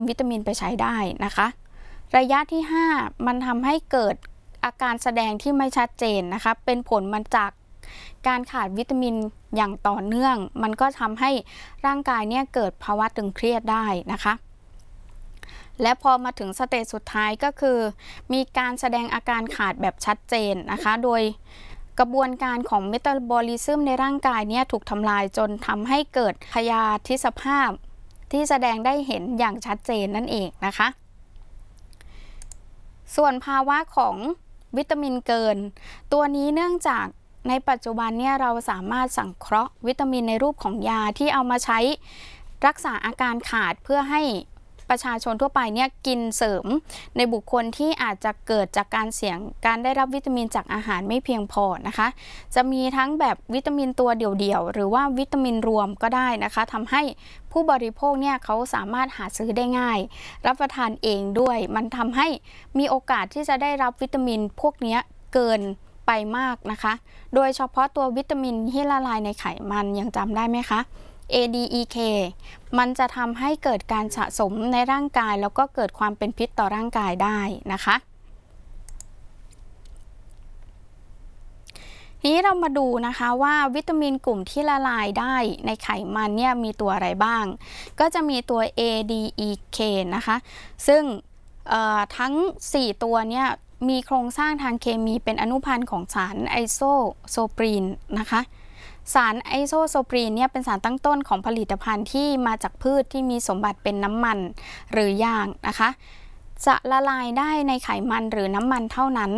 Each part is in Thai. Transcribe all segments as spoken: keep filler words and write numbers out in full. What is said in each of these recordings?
วิตามินไปใช้ได้นะคะระยะที่ห้ามันทำให้เกิดอาการแสดงที่ไม่ชัดเจนนะคะเป็นผลมาจากการขาดวิตามินอย่างต่อเนื่องมันก็ทำให้ร่างกายเนี่ยเกิดภาวะตึงเครียดได้นะคะและพอมาถึงสเตจสุดท้ายก็คือมีการแสดงอาการขาดแบบชัดเจนนะคะโดยกระบวนการของเมตาบอลิซึมในร่างกายเนี่ยถูกทำลายจนทำให้เกิดพยาธิสภาพที่แสดงได้เห็นอย่างชัดเจนนั่นเองนะคะส่วนภาวะของวิตามินเกินตัวนี้เนื่องจากในปัจจุบันเนี่ยเราสามารถสังเคราะห์วิตามินในรูปของยาที่เอามาใช้รักษาอาการขาดเพื่อให้ประชาชนทั่วไปเนี่ยกินเสริมในบุคคลที่อาจจะเกิดจากการเสี่ยงการได้รับวิตามินจากอาหารไม่เพียงพอนะคะจะมีทั้งแบบวิตามินตัวเดี่ยวๆหรือว่าวิตามินรวมก็ได้นะคะทำให้ผู้บริโภคเนี่ยเขาสามารถหาซื้อได้ง่ายรับประทานเองด้วยมันทำให้มีโอกาสที่จะได้รับวิตามินพวกนี้เกินไปมากนะคะโดยเฉพาะตัววิตามินที่ละลายในไขมันยังจำได้ไหมคะเอ ดี อี เค มันจะทำให้เกิดการสะสมในร่างกายแล้วก็เกิดความเป็นพิษต่อร่างกายได้นะคะทีนี้เรามาดูนะคะว่าวิตามินกลุ่มที่ละลายได้ในไขมันเนี่ยมีตัวอะไรบ้างก็จะมีตัว เอ ดี อี เค นะคะซึ่งทั้งสี่ตัวเนี่ยมีโครงสร้างทางเคมีเป็นอนุพันธ์ของสารไอโซโซปรีนนะคะสารไอโซโซปรีนเนี่ยเป็นสารตั้งต้นของผลิตภัณฑ์ที่มาจากพืชที่มีสมบัติเป็นน้ำมันหรือยางนะคะจะละลายได้ในไขมันหรือน้ำมันเท่านั้น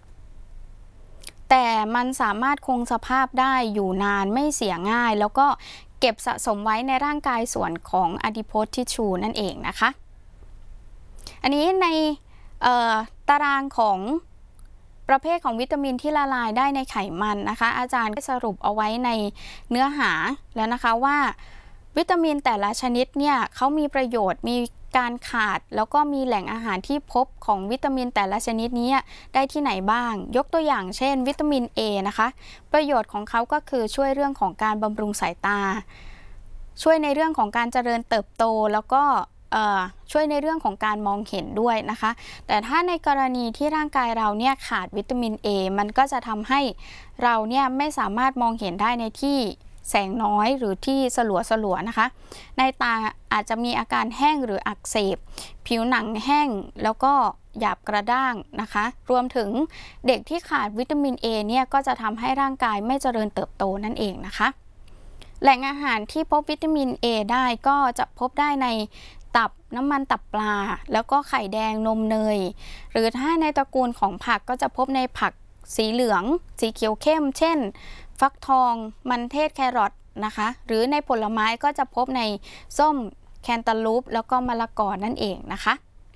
แต่มันสามารถคงสภาพได้อยู่นานไม่เสียง่ายแล้วก็เก็บสะสมไว้ในร่างกายส่วนของอะดิโพสทิชชูนั่นเองนะคะอันนี้ในตารางของประเภทของวิตามินที่ละลายได้ในไขมันนะคะอาจารย์ได้สรุปเอาไว้ในเนื้อหาแล้วนะคะว่าวิตามินแต่ละชนิดเนี่ยเขามีประโยชน์มีการขาดแล้วก็มีแหล่งอาหารที่พบของวิตามินแต่ละชนิดนี้ได้ที่ไหนบ้างยกตัวอย่างเช่นวิตามิน A นะคะประโยชน์ของเขาก็คือช่วยเรื่องของการบำรุงสายตาช่วยในเรื่องของการเจริญเติบโตแล้วก็ช่วยในเรื่องของการมองเห็นด้วยนะคะแต่ถ้าในกรณีที่ร่างกายเราเนี่ยขาดวิตามิน A มันก็จะทำให้เราเนี่ยไม่สามารถมองเห็นได้ในที่แสงน้อยหรือที่สลัวสลัวนะคะในตาอาจจะมีอาการแห้งหรืออักเสบผิวหนังแห้งแล้วก็หยาบกระด้างนะคะรวมถึงเด็กที่ขาดวิตามิน A เนี่ยก็จะทำให้ร่างกายไม่เจริญเติบโตนั่นเองนะคะแหล่งอาหารที่พบวิตามิน A ได้ก็จะพบได้ในตับน้ำมันตับปลาแล้วก็ไข่แดงนมเนยหรือถ้าในตระกูลของผักก็จะพบในผักสีเหลืองสีเขียวเข้มเช่นฟักทองมันเทศแครอทนะคะหรือในผลไม้ก็จะพบในส้มแคนตาลูปแล้วก็มะละกอนั่นเองนะคะ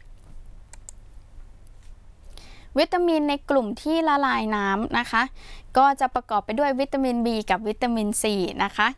วิตามินในกลุ่มที่ละลายน้ำนะคะก็จะประกอบไปด้วยวิตามิน B กับวิตามิน C นะคะ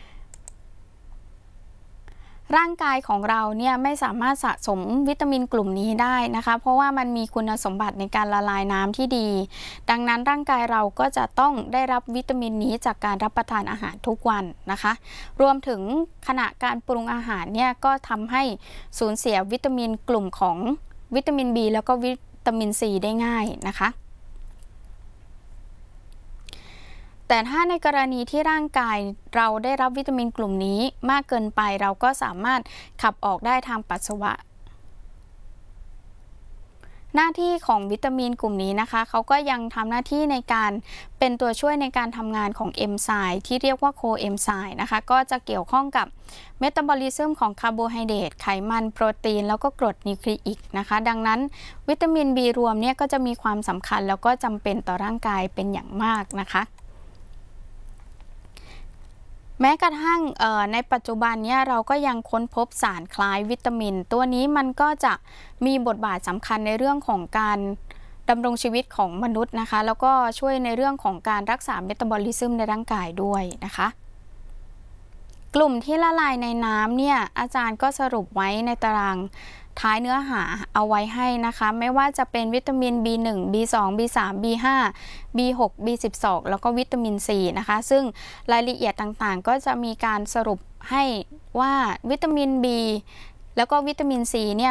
ร่างกายของเราเนี่ยไม่สามารถสะสมวิตามินกลุ่มนี้ได้นะคะเพราะว่ามันมีคุณสมบัติในการละลายน้ำที่ดีดังนั้นร่างกายเราก็จะต้องได้รับวิตามินนี้จากการรับประทานอาหารทุกวันนะคะรวมถึงขณะการปรุงอาหารเนี่ยก็ทำให้สูญเสียวิตามินกลุ่มของวิตามิน B แล้วก็วิตามิน C ได้ง่ายนะคะแต่ถ้าในกรณีที่ร่างกายเราได้รับวิตามินกลุ่มนี้มากเกินไปเราก็สามารถขับออกได้ทางปัสสาวะหน้าที่ของวิตามินกลุ่มนี้นะคะเขาก็ยังทำหน้าที่ในการเป็นตัวช่วยในการทำงานของเอนไซม์ที่เรียกว่าโคเอนไซม์นะคะก็จะเกี่ยวข้องกับเมตาบอลิซึมของคาร์โบไฮเดรตไขมันโปรตีนแล้วก็กรดนิวคลีอิกนะคะดังนั้นวิตามิน B รวมเนี่ยก็จะมีความสำคัญแล้วก็จำเป็นต่อร่างกายเป็นอย่างมากนะคะแม้กระทั่งในปัจจุบันนี้เราก็ยังค้นพบสารคล้ายวิตามินตัวนี้มันก็จะมีบทบาทสำคัญในเรื่องของการดำรงชีวิตของมนุษย์นะคะแล้วก็ช่วยในเรื่องของการรักษาเมตาบอลิซึมในร่างกายด้วยนะคะกลุ่มที่ละลายในน้ำเนี่ยอาจารย์ก็สรุปไว้ในตารางท้ายเนื้อหาเอาไว้ให้นะคะไม่ว่าจะเป็นวิตามิน บี หนึ่ง บี สอง บี สาม บี ห้า บี หก บี สิบสอง แล้วก็วิตามิน C นะคะซึ่งรายละเอียดต่างๆก็จะมีการสรุปให้ว่าวิตามิน B แล้วก็วิตามิน C เนี่ย